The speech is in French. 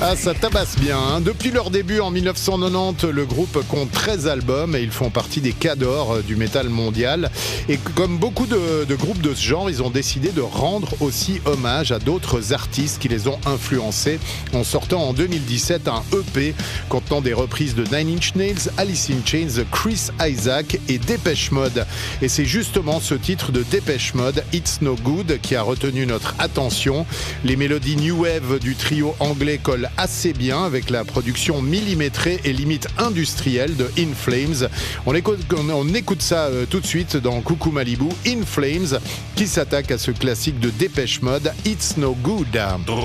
Ah, ça tabasse bien, hein. Depuis leur début en 1990, le groupe compte 13 albums et ils font partie des cadors du métal mondial. Et comme beaucoup de groupes de ce genre, ils ont décidé de rendre aussi hommage à d'autres artistes qui les ont influencés en sortant en 2017 un EP contenant des reprises de Nine Inch Nails, Alice in Chains, Chris Isaak et Depeche Mode. Et c'est justement ce titre de Depeche Mode, It's No Good, qui a retenu notre attention. Les mélodies new wave du trio anglais collent assez bien avec la production millimétrée et limite industrielle de In Flames. On écoute ça tout de suite dans Coucou Malibu, In Flames, qui s'attaque à ce classique de Depeche Mode, It's No Good.